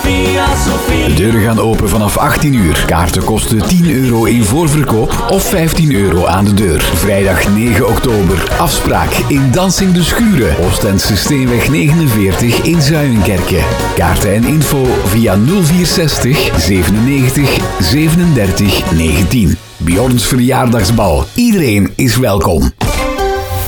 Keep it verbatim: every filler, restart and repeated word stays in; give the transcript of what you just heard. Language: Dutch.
Via Sofia. De deuren gaan open vanaf achttien uur. Kaarten kosten tien euro in voorverkoop of vijftien euro aan de deur. Vrijdag negen oktober. Afspraak in Dansing de Schuren. Oostendse Steenweg negenenveertig in Zuilenkerke. Kaarten en info via nul vier zestig zevenennegentig zevenendertig negentien. Bjorns verjaardagsbal. Iedereen is welkom.